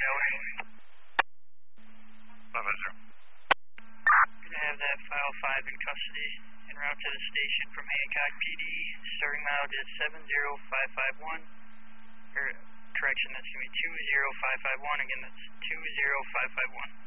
showing. 5-0. Gonna have that file 5 in custody en route to the station from Hancock PD. Starting mileage is 70551. Or correction, that's gonna be 20551. Again, that's 20551.